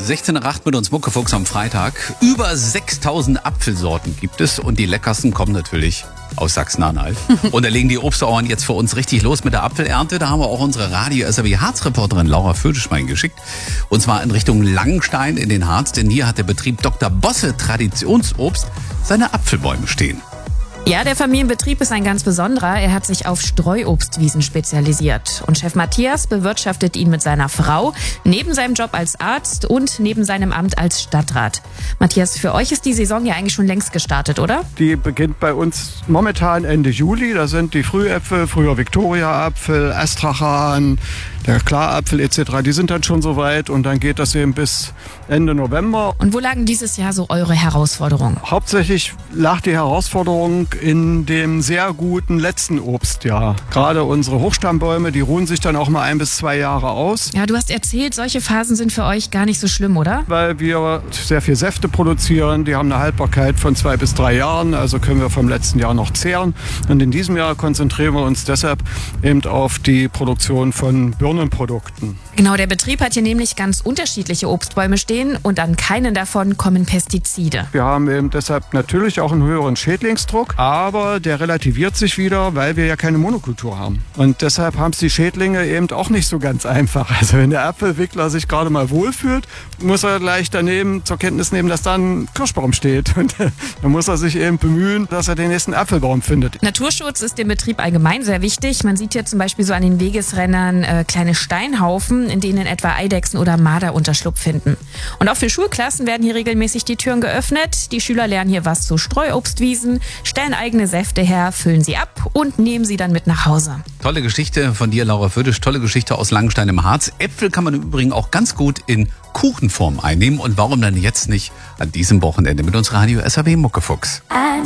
16:08 mit uns Muckefuchs am Freitag. Über 6000 Apfelsorten gibt es und die leckersten kommen natürlich aus Sachsen-Anhalt. Und da legen die Obstbauern jetzt für uns richtig los mit der Apfelernte. Da haben wir auch unsere Radio-SAW-Harz-Reporterin Laura Födeschmein geschickt. Und zwar in Richtung Langenstein in den Harz, denn hier hat der Betrieb Dr. Bosse Traditionsobst seine Apfelbäume stehen. Ja, der Familienbetrieb ist ein ganz besonderer. Er hat sich auf Streuobstwiesen spezialisiert. Und Chef Matthias bewirtschaftet ihn mit seiner Frau, neben seinem Job als Arzt und neben seinem Amt als Stadtrat. Matthias, für euch ist die Saison ja eigentlich schon längst gestartet, oder? Die beginnt bei uns momentan Ende Juli. Da sind die Frühäpfel, früher Viktoria-Apfel, Astrachan, der Klarapfel etc. Die sind dann schon soweit und dann geht das eben bis Ende November. Und wo lagen dieses Jahr so eure Herausforderungen? Hauptsächlich lag die Herausforderung in dem sehr guten letzten Obstjahr. Gerade unsere Hochstammbäume, die ruhen sich dann auch mal 1 bis 2 Jahre aus. Ja, du hast erzählt, solche Phasen sind für euch gar nicht so schlimm, oder? Weil wir sehr viel Säfte produzieren. Die haben eine Haltbarkeit von 2 bis 3 Jahren. Also können wir vom letzten Jahr noch zehren. Und in diesem Jahr konzentrieren wir uns deshalb eben auf die Produktion von Birnenprodukten. Genau, der Betrieb hat hier nämlich ganz unterschiedliche Obstbäume stehen und an keinen davon kommen Pestizide. Wir haben eben deshalb natürlich auch einen höheren Schädlingsdruck, aber der relativiert sich wieder, weil wir ja keine Monokultur haben. Und deshalb haben es die Schädlinge eben auch nicht so ganz einfach. Also wenn der Apfelwickler sich gerade mal wohlfühlt, muss er gleich daneben zur Kenntnis nehmen, dass da ein Kirschbaum steht. Und dann muss er sich eben bemühen, dass er den nächsten Apfelbaum findet. Naturschutz ist dem Betrieb allgemein sehr wichtig. Man sieht hier zum Beispiel so an den Wegesrändern kleine Steinhaufen, in denen etwa Eidechsen oder Marder Unterschlupf finden. Und auch für Schulklassen werden hier regelmäßig die Türen geöffnet. Die Schüler lernen hier was zu Streuobstwiesen, stellen eigene Säfte her, füllen sie ab und nehmen sie dann mit nach Hause. Tolle Geschichte von dir, Laura Födisch. Tolle Geschichte aus Langenstein im Harz. Äpfel kann man im Übrigen auch ganz gut in Kuchenform einnehmen. Und warum dann jetzt nicht an diesem Wochenende mit uns Radio SAW Muckefuchs?